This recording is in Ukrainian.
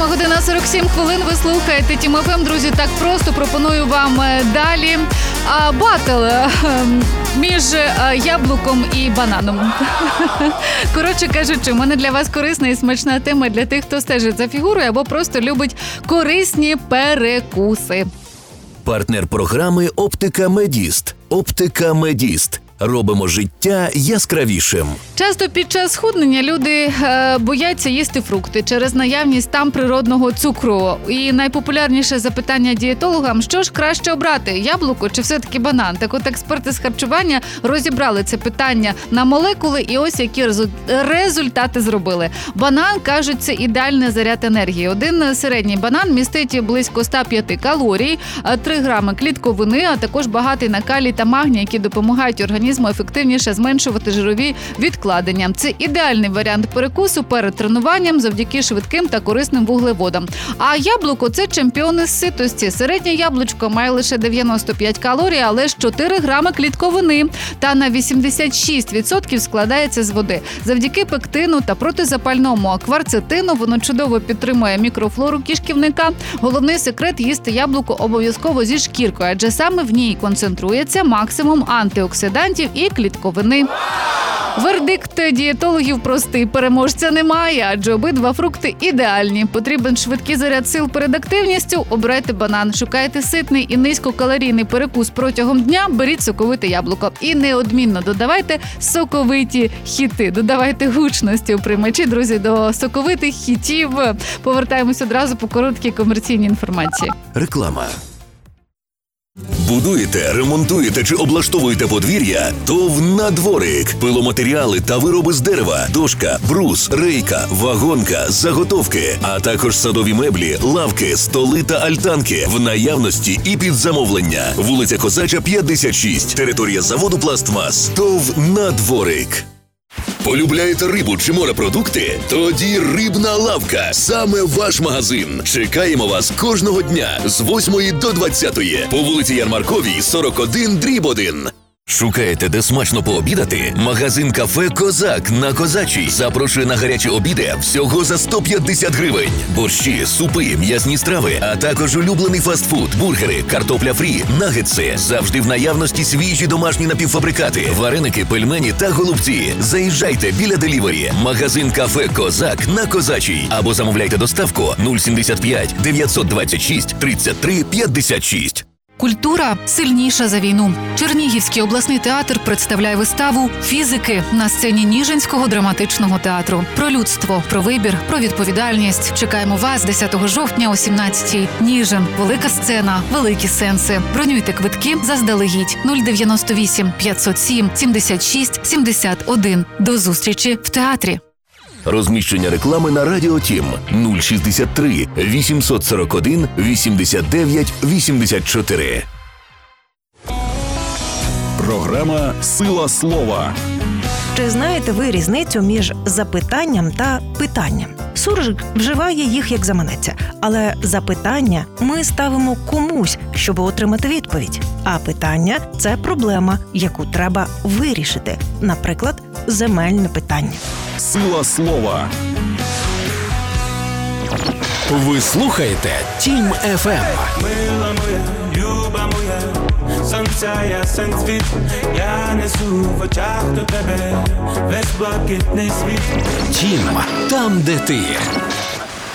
година 47 хвилин. Ви слухаєте Тім ФМ. Друзі, так просто пропоную вам далі батл між яблуком і бананом. Коротше кажучи, у мене для вас корисна і смачна тема для тих, хто стежить за фігурою або просто любить корисні перекуси. Партнер програми «Оптика Медіст». «Оптика Медіст». Робимо життя яскравішим. Часто під час схуднення люди бояться їсти фрукти через наявність там природного цукру. І найпопулярніше запитання дієтологам – що ж краще обрати – яблуко чи все-таки банан? Так от експерти з харчування розібрали це питання на молекули і ось які результати зробили. Банан, кажуть, це ідеальний заряд енергії. Один середній банан містить близько 105 калорій, 3 грами клітковини, а також багатий на калій та магній, які допомагають організму ефективніше зменшувати жирові відкладення. Це ідеальний варіант перекусу перед тренуванням завдяки швидким та корисним вуглеводам. А яблуко – це чемпіон із ситості. Середнє яблучко має лише 95 калорій, але ж 4 грами клітковини та на 86% складається з води. Завдяки пектину та протизапальному кварцетину воно чудово підтримує мікрофлору кишківника. Головний секрет – їсти яблуко обов'язково зі шкіркою, адже саме в ній концентрується максимум антиоксидантів і клітковини. Вердикт дієтологів простий – переможця немає, адже обидва фрукти ідеальні. Потрібен швидкий заряд сил перед активністю – обирайте банан. Шукаєте ситний і низькокалорійний перекус протягом дня – беріть соковите яблуко. І неодмінно додавайте соковиті хіти. Додавайте гучності у приймачі, друзі, до соковитих хітів. Повертаємось одразу по короткій комерційній інформації. Реклама. Будуєте, ремонтуєте чи облаштовуєте подвір'я? То в «Надворик». Пиломатеріали та вироби з дерева, дошка, брус, рейка, вагонка, заготовки, а також садові меблі, лавки, столи та альтанки в наявності і під замовлення. Вулиця Козача, 56. Територія заводу «Пластмас». То в «Надворик». Полюбляєте рибу чи морепродукти? Тоді «Рибна лавка» – саме ваш магазин. Чекаємо вас кожного дня з 8 до 20 по вулиці Ярмарковій, 41/1. Шукаєте, де смачно пообідати? Магазин-кафе «Козак» на Козачій запрошує на гарячі обіди всього за 150 гривень. Борщі, супи, м'ясні страви, а також улюблений фастфуд, бургери, картопля фрі, нагетси. Завжди в наявності свіжі домашні напівфабрикати, вареники, пельмені та голубці. Заїжджайте біля делівері. Магазин-кафе «Козак» на Козачій. Або замовляйте доставку 075 926 33 56. Культура сильніша за війну. Чернігівський обласний театр представляє виставу «Фізики» на сцені Ніжинського драматичного театру. Про людство, про вибір, про відповідальність. Чекаємо вас 10 жовтня о 17-й. Ніжин. Велика сцена. Великі сенси. Бронюйте квитки заздалегідь. 098 507 76 71. До зустрічі в театрі. Розміщення реклами на Радіо Тім 063 841 89 84. Програма «Сила слова». Чи знаєте ви різницю між запитанням та питанням? Суржик вживає їх як заманеться, але запитання ми ставимо комусь, щоб отримати відповідь. А питання – це проблема, яку треба вирішити. Наприклад, земельне питання. «Сила слова». Ви слухаєте Тім ФМ. Мила моя, люба моя, сонця ясен світ, я несу в очах до тебе весь блакитний світ. Тім, там, де ти.